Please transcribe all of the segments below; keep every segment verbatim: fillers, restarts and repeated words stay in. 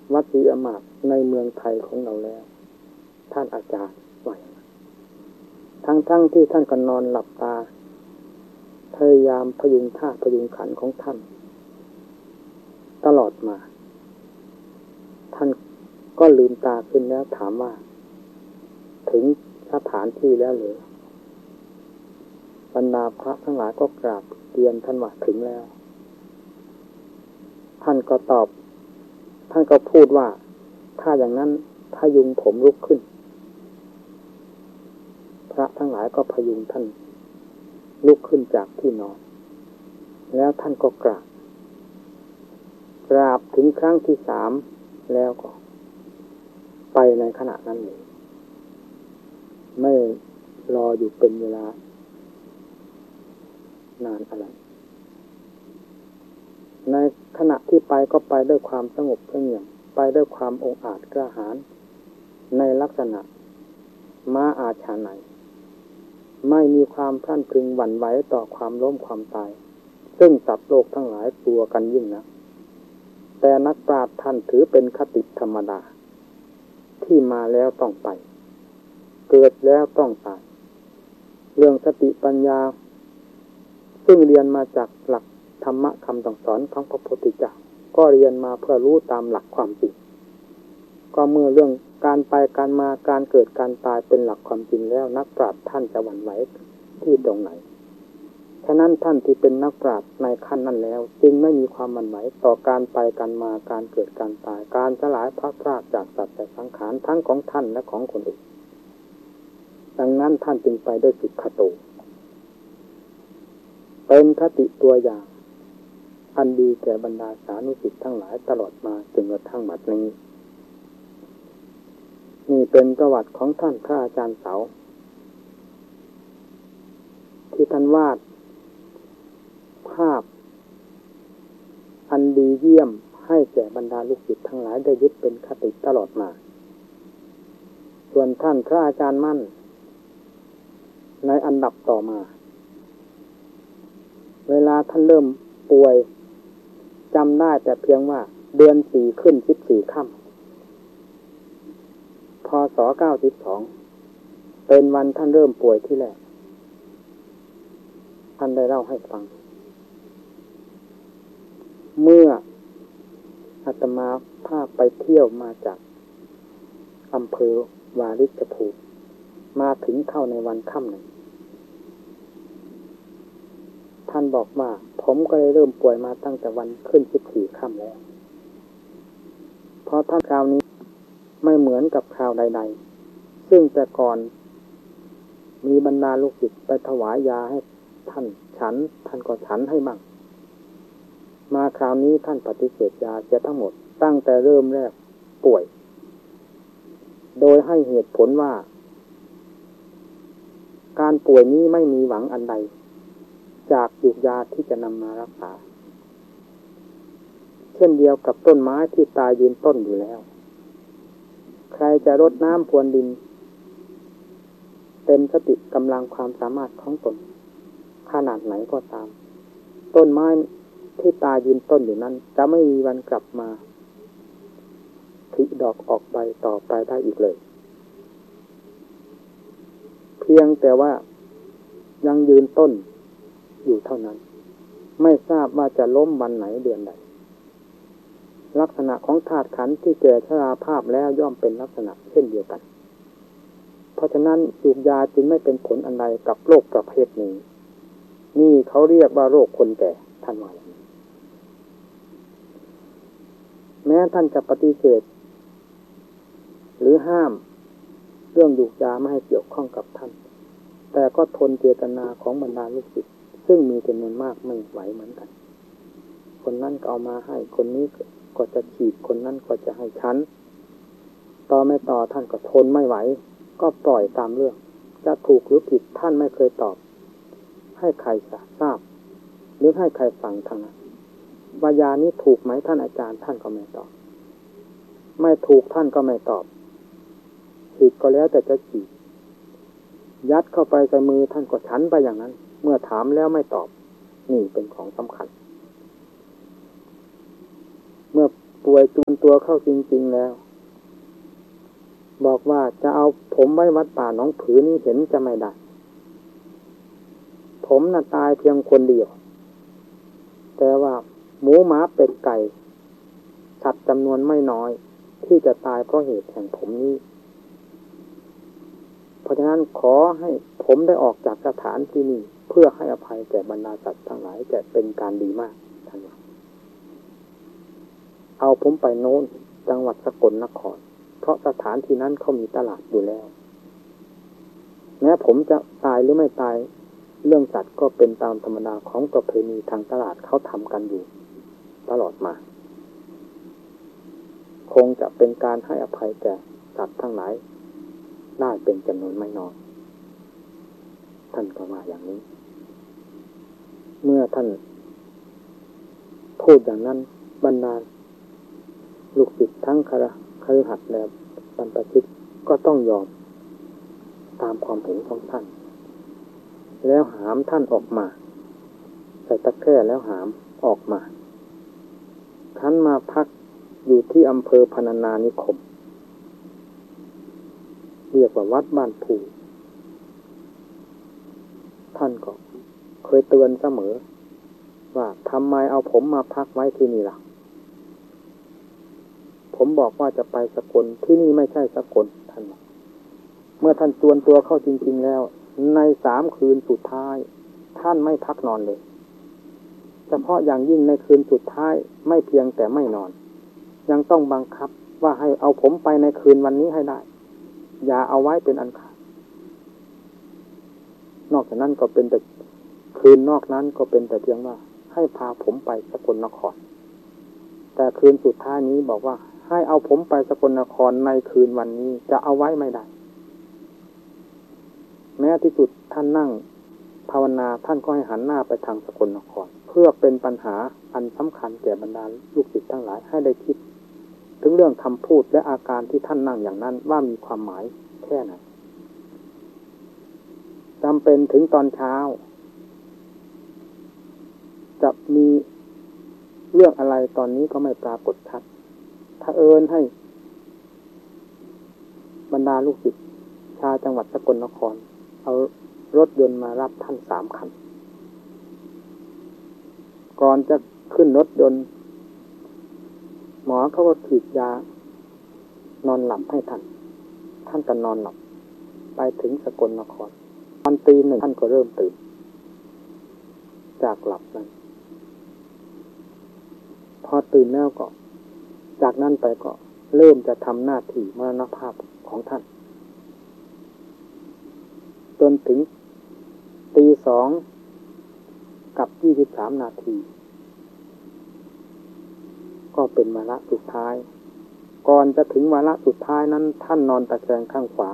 วัดศรีอมาตย์ในเมืองไทยของเราแล้วท่านอาจารย์ไหวทั้งๆ ท, ที่ท่านก็นอนหลับตาพยายามพยุงท่าพยุงขันของท่านตลอดมาท่านก็ลืมตาขึ้นแล้วถามว่าถึงสถานที่แล้วหรือบรรดาพระทั้งหลายก็กราบเรียนท่านว่าถึงแล้วท่านก็ตอบท่านก็พูดว่าถ้าอย่างนั้นพยุงผมลุกขึ้นพระทั้งหลายก็พยุงท่านลุกขึ้นจากที่นอนแล้วท่านก็กราบกราบถึงครั้งที่สามแล้วก็ไปในขณะนั้นเลยไม่รออยู่เป็นเวลานานอะไรในขณะที่ไปก็ไปด้วยความสงบเงียบไปด้วยความองอาจกล้าหาญในลักษณะม้าอาชาไนไม่มีความพรั่นพรึงหวั่นไหวต่อความล้มความตายซึ่งสัตว์โลกทั้งหลายกลัวกันยิ่งนะแต่นักปราชญ์ท่านถือเป็นคติธรรมดาที่มาแล้วต้องไปเกิดแล้วต้องตายเรื่องสติปัญญาซึ่งเรียนมาจากหลักธรรมะคำสอนของพระพุทธเจ้าก็เรียนมาเพื่อรู้ตามหลักความจริงก็เมื่อเรื่องการไปการมาการเกิดการตายเป็นหลักความจริงแล้วนักปราชญ์ท่านจะหวั่นไหวที่ตรงไหนฉะนั้นท่านที่เป็นนักปราชญ์ในขั้นนั้นแล้วจึงไม่มีความหวั่นไหวต่อการไปการมาการเกิดการตายการสลายพลัดพรากจากสัตว์แต่สังขารทั้งของท่านและของคนอื่นดังนั้นท่านจึงไปด้วยสุขโตเป็นคติตัวอย่างอันดีแก่บรรดาสานุศิษย์ทั้งหลายตลอดมาจนกระทั่งบัดนี้นี่เป็นประวัติของท่านพระอาจารย์เสาที่ท่านวาดภาพอันดีเยี่ยมให้แก่บรรดาลูกศิษย์ทั้งหลายได้ยึดเป็นคติตลอดมาส่วนท่านพระอาจารย์มั่นในอันดับต่อมาเวลาท่านเริ่มป่วยจำได้แต่เพียงว่าเดือนสี่ขึ้นสิบสี่ค่ำพศเก้าสิบสองเป็นวันท่านเริ่มป่วยที่แรกท่านได้เล่าให้ฟังเมื่ออาตมาพาไปเที่ยวมาจากอำเภอวาริชภูมิมาถึงเข้าในวันค่ำหนึ่งท่านบอกว่าผมก็เลยเริ่มป่วยมาตั้งแต่วันขึ้นสิบสี่ค่ำแล้วเพราะท่านคราวนี้ไม่เหมือนกับคราวใดๆซึ่งแต่ก่อนมีบรรดาลูกศิษย์ไปถวายยาให้ท่านฉันท่านก็ฉันให้มั่งมาคราวนี้ท่านปฏิเสธยาเสียทั้งหมดตั้งแต่เริ่มแรกป่วยโดยให้เหตุผลว่าการป่วยนี้ไม่มีหวังอันใดจากยุกยาที่จะนำมารักษาเช่นเดียวกับต้นไม้ที่ตายยืนต้นอยู่แล้วใครจะรดน้ำพรวนดินเต็มสติกำลังความสามารถของตนขนาดไหนก็ตามต้นไม้ที่ตายยืนต้นอยู่นั้นจะไม่มีวันกลับมาผลิดอกออกใบต่อไปได้อีกเลยเพียงแต่ว่ายังยืนต้นอยู่เท่านั้นไม่ทราบว่าจะล้มวันไหนเดือนใดลักษณะของธาตุขันธ์ที่แก่ชราภาพแล้วย่อมเป็นลักษณะเช่นเดียวกันเพราะฉะนั้นสูบยาจึงไม่เป็นผลอันใดกับโรคประเภทนี้นี่เขาเรียกว่าโรคคนแก่ท่านว่าอย่างนี้แม้ท่านจะปฏิเสธหรือห้ามเรื่องยูกยาไม่ให้เกี่ยวข้องกับท่านแต่ก็ทนเจตนาของบรรดาลูกศิษย์ซึ่งมีจำนวนมากไม่ไหวเหมือนกันคนนั้นก็เอามาให้คนนี้ก็จะฉีดคนนั้นก็จะให้ฉันต่อไม่ต่อท่านก็ทนไม่ไหวก็ปล่อยตามเรื่องจะถูกหรือผิดท่านไม่เคยตอบให้ใครทราบหรือให้ใครฟังทางนั้นว่ายานี้ถูกไหมท่านอาจารย์ท่านก็ไม่ตอบไม่ถูกท่านก็ไม่ตอบฉีดก็แล้วแต่จะฉีดยัดเข้าไปใส่มือท่านก็ฉันไปอย่างนั้นเมื่อถามแล้วไม่ตอบนี่เป็นของสำคัญเมื่อป่วยจูนตัวเข้าจริงๆแล้วบอกว่าจะเอาผมไว้วัดป่าหนองผือนี้เห็นจะไม่ได้ผมน่ะตายเพียงคนเดียวแต่ว่าหมูหมาเป็ดไก่สัตว์จำนวนไม่น้อยที่จะตายเพราะเหตุแห่งผมนี้เพราะฉะนั้นขอให้ผมได้ออกจากสถานที่นี้เพื่อให้อภัยแก่บรรดาสัตว์ทั้งหลายจะเป็นการดีมากท่านว่าเอาผมไปโน้นจังหวัดสกลนครเพราะสถานที่นั้นเขามีตลาดอยู่แล้วแม้ผมจะตายหรือไม่ตายเรื่องสัตว์ก็เป็นตามธรรมดาของประเพณีทางตลาดเขาทำกันอยู่ตลอดมาคงจะเป็นการให้อภัยแก่สัตว์ทั้งหลายได้เป็นจำนวนไม่น้อยท่านก็ว่าอย่างนี้เมื่อท่านพูดอย่างนั้นบรรดาลูกศิษย์ทั้งคฤคฤหัสถ์และบรรพชิตก็ต้องยอมตามความเห็นของท่านแล้วหามท่านออกมาใส่ตะแคร่แล้วหามออกมาท่านมาพักอยู่ที่อำเภอพรรณนานิคมเรียกว่าวัดบ้านภูท่านก็เคยเตือนเสมอว่าทำไมเอาผมมาพักไว้ที่นี่ล่ะผมบอกว่าจะไปสกลที่นี่ไม่ใช่สกลท่านบอกเมื่อท่านจวนตัวเข้าจริงๆแล้วในสามคืนสุดท้ายท่านไม่พักนอนเลยเฉพาะอย่างยิ่งในคืนสุดท้ายไม่เพียงแต่ไม่นอนยังต้องบังคับว่าให้เอาผมไปในคืนวันนี้ให้ได้อย่าเอาไว้เป็นอันขาดนอกจากนั้นก็เป็นแต่คืนนอกนั้นก็เป็นแต่เพียงว่าให้พาผมไปสกลนครแต่คืนสุดท้ายนี้บอกว่าให้เอาผมไปสกลนครในคืนวันนี้จะเอาไว้ไม่ได้แม้ที่สุดท่านนั่งภาวนาท่านก็ให้หันหน้าไปทางสกลนครเพื่อเป็นปัญหาอันสำคัญแก่บรรดาลูกศิษย์ทั้งหลายให้ได้คิดถึงเรื่องคำพูดและอาการที่ท่านนั่งอย่างนั้นว่ามีความหมายแค่ไหนจำเป็นถึงตอนเช้าจะมีเรื่องอะไรตอนนี้ก็ไม่ปรากฏชัดถ้าเอิญให้บรรดาลูกศิษย์ชาวจังหวัดสกลนครเอารถยนต์มารับท่านสามคันก่อนจะขึ้นรถยนต์หมอเขาก็ฉีดยานอนหลับให้ท่านท่านก็นอนหลับไปถึงสกลนครตอนตีหนึ่งท่านก็เริ่มตื่นจากหลับนั้นพอตื่นแล้วก็จากนั้นไปก็เริ่มจะทำหน้าที่มรณภาพของท่านจนถึงตีสองกับยี่สิบสามนาทีก็เป็นวาระสุดท้ายก่อนจะถึงวาระสุดท้ายนั้นท่านนอนตะแคงข้างขวา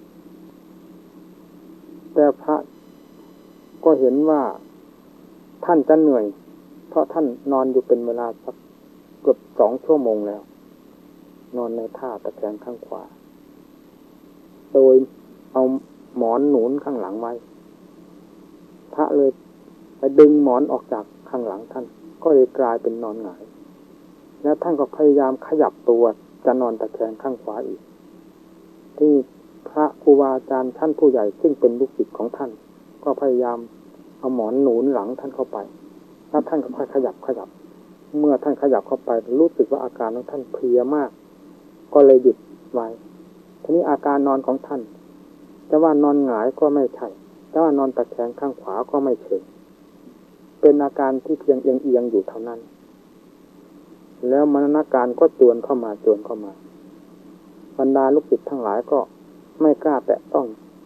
แต่พระก็เห็นว่าท่านจะเหนื่อยเพราะท่านนอนอยู่เป็นเวลาสักเกือบสองชั่วโมงแล้วนอนในท่าตะแคงข้างขวาโดยเอาหมอนหนุนข้างหลังไว้พระเลยไปดึงหมอนออกจากข้างหลังท่านก็เลยกลายเป็นนอนหงายแล้วท่านก็พยายามขยับตัวจะนอนตะแคงข้างขวาอีกที่พระครูบาอาจารย์ท่านผู้ใหญ่ซึ่งเป็นลูกศิษย์ของท่านก็พยายามเอาหมอนหนุนหลังท่านเข้าไปแล้วท่านก็ค่อยขยับขยับเมื่อท่านขยับเข้าไปรู้สึกว่าอาการของท่านเพลียมากก็เลยหยุดไว้ทีนี้อาการนอนของท่านจะว่านอนหงายก็ไม่ใช่จะว่านอนตะแคงข้างขวาก็ไม่เชิงเป็นอาการที่เพียงเอียงๆอยู่เท่านั้นแล้วมรณการก็จวนเข้ามาจวนเข้ามาบรรดาลูกศิษย์ทั้งหลายก็ไม่กล้าแตะต้อง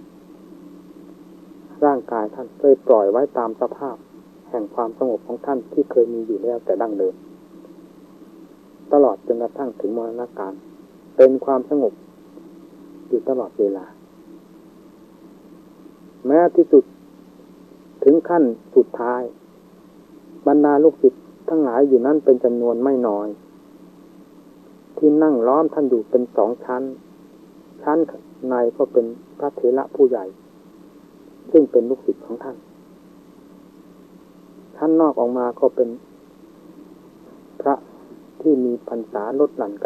ร่างกายท่านเลยปล่อยไว้ตามสภาพแห่งความสงบของท่านที่เคยมีอยู่แล้วแต่ดั้งเดิมตลอดจนกระทั่งถึงมรณการเป็นความสงบอยู่ตลอดเวลาแม้ที่สุดถึงขั้นสุดท้ายบรรดาลูกศิษย์ทั้งหลายอยู่นั่นเป็นจำนวนไม่น้อยที่นั่งล้อมท่านอยู่เป็นสองชั้นชั้นในก็เป็นพระเถระผู้ใหญ่ซึ่งเป็นลูกศิษย์ของท่านชั้นนอกออกมาก็เป็นพระที่มีพรรษาลดหลั่น